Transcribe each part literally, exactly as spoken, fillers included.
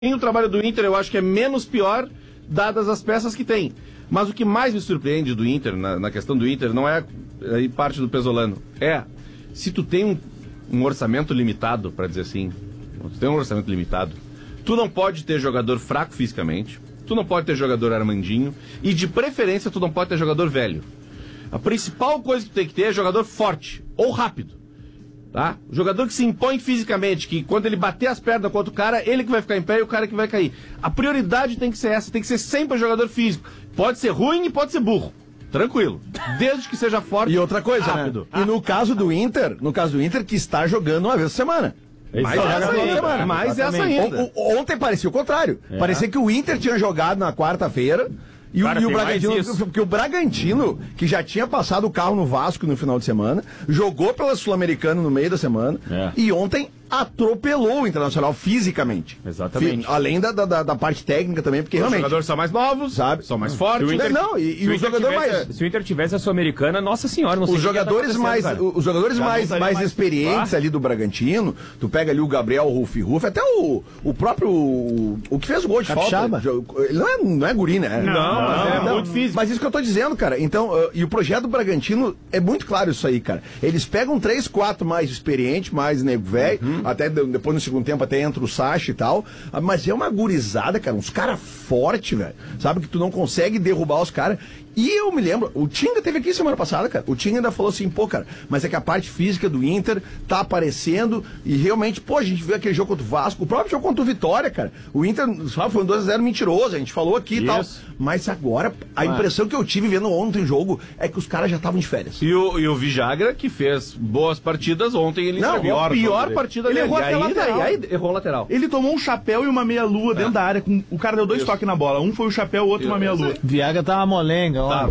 o trabalho do Inter eu acho que é menos pior, dadas as peças que tem. Mas o que mais me surpreende do Inter, na, na questão do Inter, não é aí parte do Pesolano. É, se tu tem um, um orçamento limitado, para dizer assim, tu tem um orçamento limitado, tu não pode ter jogador fraco fisicamente, tu não pode ter jogador armandinho, e de preferência tu não pode ter jogador velho. A principal coisa que tu tem que ter é jogador forte, ou rápido. Tá? O jogador que se impõe fisicamente, que quando ele bater as pernas contra o cara, ele que vai ficar em pé e o cara que vai cair. A prioridade tem que ser essa, tem que ser sempre o jogador físico. Pode ser ruim e pode ser burro. Tranquilo. Desde que seja forte e outra coisa, rápido. Né? E no caso do Inter, no caso do Inter, que está jogando uma vez por semana. Mais essa ainda. Mais essa ainda. O, o, ontem parecia o contrário. É. Parecia que o Inter tinha jogado na quarta-feira. E, Cara, o, e o Bragantino, porque o Bragantino, que já tinha passado o carro no Vasco no final de semana, jogou pela Sul-Americana no meio da semana, é. e ontem atropelou o Internacional fisicamente. Exatamente. Além da, da, da parte técnica também, porque os realmente... Os jogadores são mais novos, sabe? São mais fortes. Inter, não, e, e os jogadores mais... Se o Inter tivesse a Sul-Americana, nossa senhora, não sei os jogadores mais cara. Os jogadores mais, mais, mais experientes ah. ali do Bragantino, tu pega ali o Gabriel Rufi Rufi, até o, o próprio... O, o que fez o gol de Capixaba. falta. Ele não é, não é guri, né? Não, não, mas é não, muito físico. Mas isso que eu tô dizendo, cara. Então, uh, e o projeto do Bragantino é muito claro isso aí, cara. Eles pegam três, quatro mais experientes, mais nego velho, uhum. até depois no segundo tempo até entra o Sacha e tal, mas é uma gurizada, cara, uns caras fortes, velho, sabe, que tu não consegue derrubar os caras. E eu me lembro, o Tinga teve aqui semana passada, cara, o Tinga ainda falou assim, pô, cara, mas é que a parte física do Inter tá aparecendo e realmente, pô, a gente viu aquele jogo contra o Vasco, o próprio jogo contra o Vitória, cara, o Inter, sabe, foi um dois a zero mentiroso, a gente falou aqui e tal, mas agora, a impressão que eu tive vendo ontem o jogo é que os caras já estavam de férias. E o, e o Vijagra, que fez boas partidas ontem, ele não, entregou a pior partida ele dele. errou até lateral. E aí errou o lateral. Ele tomou um chapéu e uma meia-lua é. dentro da área, com, o cara deu dois Isso. toques na bola, um foi o chapéu, o outro Isso. uma meia-lua. Viagra tava molenga, ó.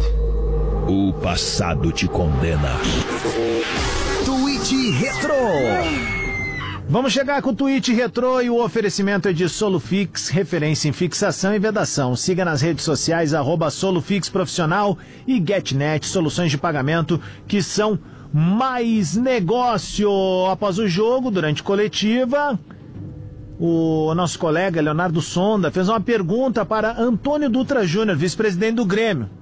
O passado te condena. Tweet Retro. Vamos chegar com o Tweet Retro e o oferecimento é de Solufix, referência em fixação e vedação. Siga nas redes sociais, arroba Solufix Profissional e GetNet, soluções de pagamento que são mais negócio. Após o jogo, durante coletiva, o nosso colega Leonardo Sonda fez uma pergunta para Antônio Dutra Júnior, vice-presidente do Grêmio.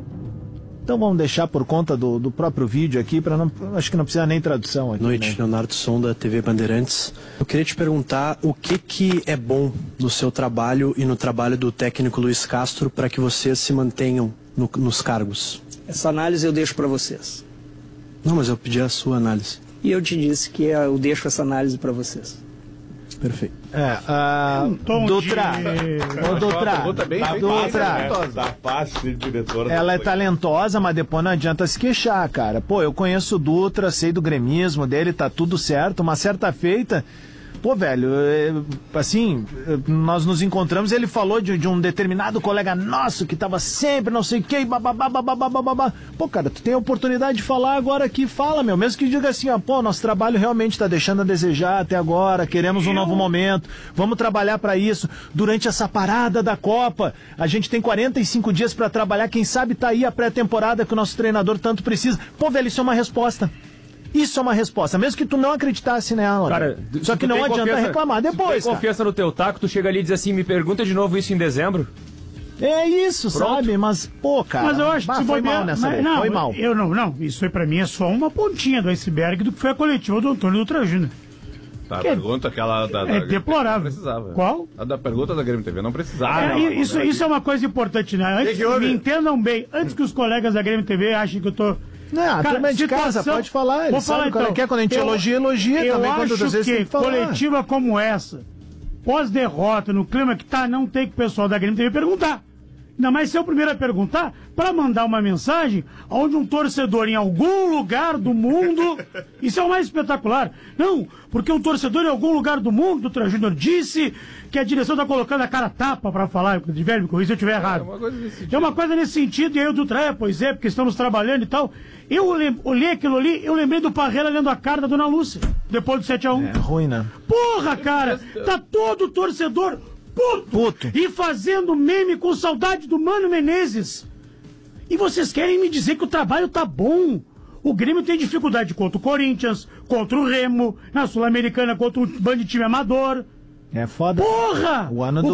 Então vamos deixar por conta do, do próprio vídeo aqui, para não, acho que não precisa nem tradução aqui. Noite, né? Leonardo Sonda, T V Bandeirantes. Eu queria te perguntar o que que é bom no seu trabalho e no trabalho do técnico Luiz Castro para que vocês se mantenham no, nos cargos. Essa análise eu deixo para vocês. Não, mas eu pedi a sua análise. E eu te disse que eu deixo essa análise para vocês. Perfeito. É, uh, um Dutra, de... ô Dutra, tá Dutra, tá fácil, diretora. Ela é talentosa, mas depois não adianta se queixar, cara. Pô, eu conheço o Dutra, sei do gremismo dele, tá tudo certo. Uma certa feita, pô, velho, assim, nós nos encontramos, ele falou de, de um determinado colega nosso que tava sempre não sei o que, bababá, bababá, bababá. Pô, cara, tu tem a oportunidade de falar agora aqui, fala, meu, mesmo que diga assim, ó, pô, nosso trabalho realmente tá deixando a desejar até agora, queremos um novo momento, vamos trabalhar pra isso. Durante essa parada da Copa, a gente tem quarenta e cinco dias pra trabalhar, quem sabe tá aí a pré-temporada que o nosso treinador tanto precisa. Pô, velho, isso é uma resposta. Isso é uma resposta, mesmo que tu não acreditasse nela. Cara, só que não adianta reclamar depois. Se tu tem confiança no teu taco, tu chega ali e diz assim, me pergunta de novo isso em dezembro. É isso, Pronto. sabe? Mas, pô, cara, mas eu acho que se foi bobear, mal nessa mas, vez, não, foi mal. Eu não, não, isso aí pra mim é só uma pontinha do iceberg do que foi a coletiva do Antônio Dutra Júnior. Tá, a pergunta aquela da, da é deplorável. Não precisava. Qual? A da pergunta da Grêmio T V não precisava. É, não, isso, isso é uma coisa importante, né? Antes, que me entendam bem, antes que os colegas da Grêmio T V achem que eu tô... Não, cara, a de casa, pode falar. Vou falar então. Quer, quando a gente eu, elogia, elogia eu também. Quando às vezes que coletiva como essa, pós-derrota, no clima que tá, não tem que o pessoal da Grêmio T V perguntar. Ainda mais ser o primeiro a perguntar, para mandar uma mensagem onde um torcedor em algum lugar do mundo, isso é o mais espetacular. Não, porque um torcedor em algum lugar do mundo, o Dutra Júnior disse que a direção tá colocando a cara tapa para falar, de velho, me corrija se eu estiver errado. É uma coisa nesse sentido. É uma coisa nesse sentido, e aí o Dutra, é, pois é, porque estamos trabalhando e tal. Eu olhei aquilo ali, eu lembrei do Parreira lendo a cara da Dona Lúcia, depois do sete a um. É ruim, né? Porra, cara, tá todo torcedor puto, puto e fazendo meme com saudade do Mano Menezes. E vocês querem me dizer que o trabalho tá bom? O Grêmio tem dificuldade contra o Corinthians, contra o Remo, na Sul-Americana contra um bando de time amador. É foda. Porra! O ano O do